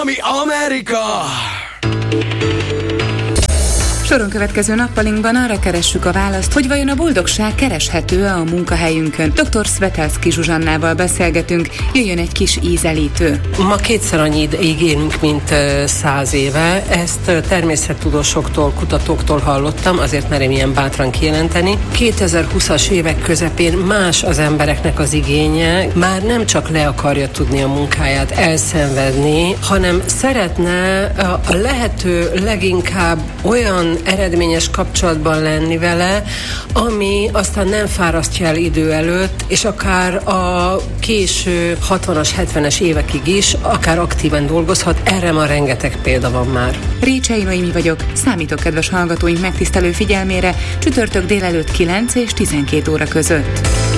Ami Amerika! Soron következő nappalinkban arra keressük a választ, hogy vajon a boldogság kereshető-e a munkahelyünkön. Dr. Svetelszky Zsuzsannával beszélgetünk, jöjjön egy kis ízelítő. Ma kétszer annyi ideig élünk, mint 100 éve. Ezt természettudósoktól, kutatóktól hallottam, azért merem ilyen bátran kijelenteni. 2020-as évek közepén más az embereknek az igénye, már nem csak le akarja tudni a munkáját, elszenvedni, hanem szeretne a lehető leginkább olyan eredményes kapcsolatban lenni vele, ami aztán nem fárasztja el idő előtt, és akár a késő 60-as, 70-es évekig is, akár aktíven dolgozhat, erre ma rengeteg példa van már. Récsei Noémi vagyok, számítok kedves hallgatóink megtisztelő figyelmére, csütörtök délelőtt 9 és 12 óra között.